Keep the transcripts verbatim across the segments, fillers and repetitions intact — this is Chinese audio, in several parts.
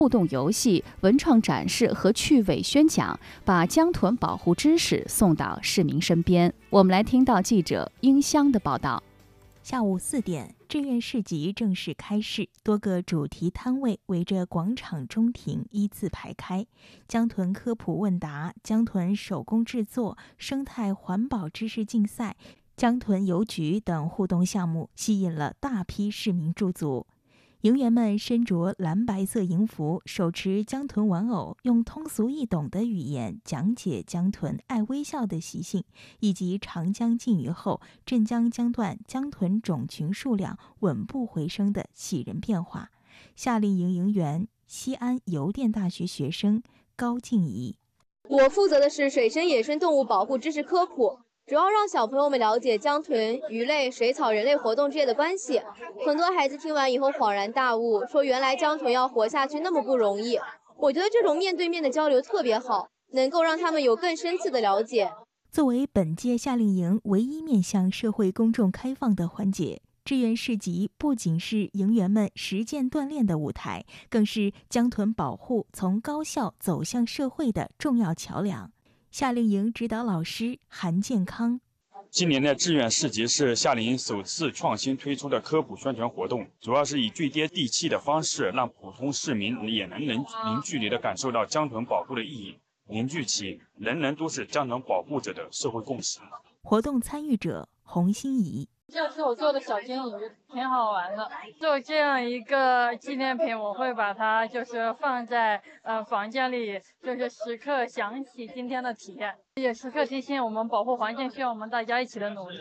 互动游戏、文创展示和趣味宣讲，把江豚保护知识送到市民身边。我们来听到记者英香的报道。 下午四点，志愿市集正式开市，多个主题摊位围着广场中庭依次排开，江豚科普问答、江豚手工制作、生态环保知识竞赛、江豚邮局等互动项目，吸引了大批市民驻足。营员们身着蓝白色营服，手持江豚玩偶，用通俗易懂的语言讲解江豚爱微笑的习性，以及长江禁渔后镇江江段江豚种群数量稳步回升的喜人变化。夏令营营员西安邮电大学学生高静怡： 我负责的是水生野生动物保护知识科普，主要让小朋友们了解江豚、鱼类、水草、人类活动之间的关系。很多孩子听完以后恍然大悟，说原来江豚要活下去那么不容易。我觉得这种面对面的交流特别好，能够让他们有更深切的了解。 作为本届夏令营唯一面向社会公众开放的环节，志愿市集不仅是营员们实践锻炼的舞台，更是江豚保护从高校走向社会的重要桥梁。夏令营指导老师韩建康： 今年的志愿市集是夏令营首次创新推出的科普宣传活动，主要是以最接地气的方式，让普通市民也能零距离地感受到江豚保护的意义，凝聚起人人都是江豚保护者的社会共识。 活动参与者洪欣怡： 这是我做的小金鱼，挺好玩的。就这样一个纪念品，我会把它就是放在呃房间里，就是时刻想起今天的体验，也时刻提醒我们保护环境需要我们大家一起的努力。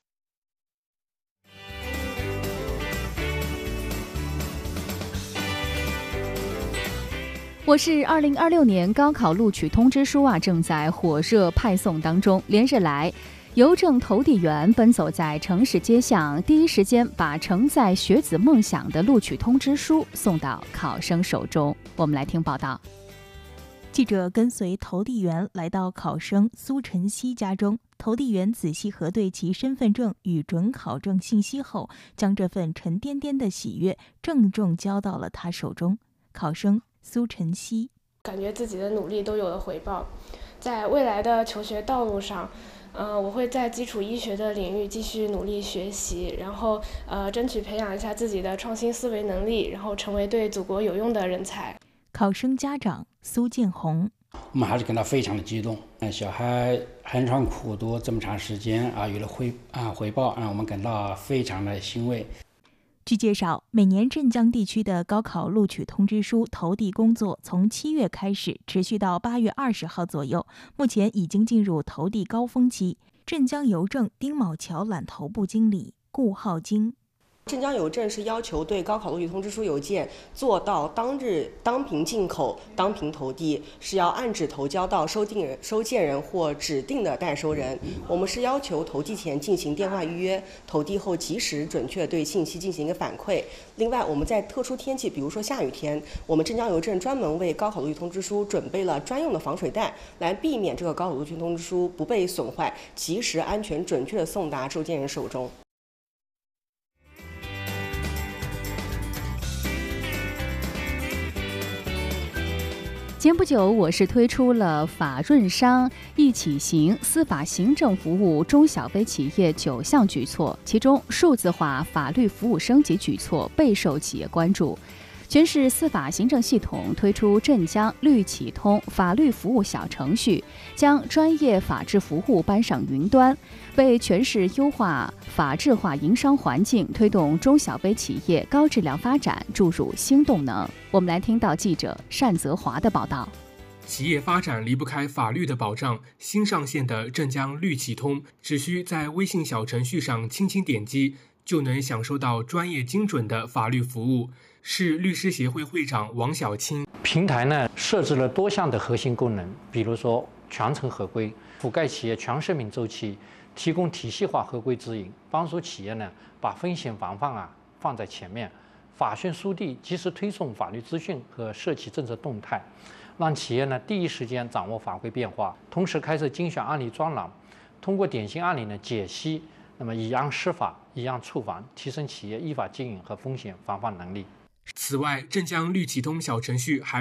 我市二零二六年高考录取通知书啊，正在火热派送当中。连日来，邮政投递员奔走在城市街巷，第一时间把承载学子梦想的录取通知书送到考生手中。我们来听报道。 记者跟随投递员来到考生苏晨曦家中，投递员仔细核对其身份证与准考证信息后，将这份沉甸甸的喜悦郑重交到了他手中。考生苏晨曦： 感觉自己的努力都有了回报，在未来的求学道路上，呃，我会在基础医学的领域继续努力学习，然后呃，争取培养一下自己的创新思维能力，然后成为对祖国有用的人才。 考生家长苏建红： 我们还是感到非常的激动，小孩寒窗苦读这么长时间啊，有了回啊回报，让我们感到非常的欣慰。 据介绍，每年镇江地区的高考录取通知书投递工作从七月开始，持续到八月二十号左右，目前已经进入投递高峰期。镇江邮政丁卯桥揽投部经理顾浩京： 镇江邮政是要求对高考录取通知书邮件做到当日当凭进口、当凭投递，是要按址投交到收件人、收件人或指定的代收人。我们是要求投递前进行电话预约，投递后及时准确对信息进行一个反馈。另外，我们在特殊天气，比如说下雨天，我们镇江邮政专门为高考录取通知书准备了专用的防水袋，来避免这个高考录取通知书不被损坏，及时、安全、准确地送达收件人手中。 前不久，我市推出了法润商一起行司法行政服务中小微企业九项举措，其中数字化法律服务升级举措备受企业关注。全市司法行政系统推出镇江绿启通法律服务小程序，将专业法治服务搬上云端，为全市优化法治化营商环境、推动中小微企业高质量发展注入新动能。我们来听到记者单泽华的报道。 企业发展离不开法律的保障，新上线的镇江绿启通只需在微信小程序上轻轻点击，就能享受到专业精准的法律服务。市律师协会会长王小青： 平台呢设置了多项的核心功能，比如说全程合规，覆盖企业全生命周期，提供体系化合规指引，帮助企业呢把风险防范啊放在前面，法讯速递及时推送法律资讯和社企政策动态，让企业呢第一时间掌握法规变化，同时开设精选案例专栏，通过典型案例呢解析，那么以案释法，以案处罚，提升企业依法经营和风险防范能力。 此此外，镇江绿启通小程序还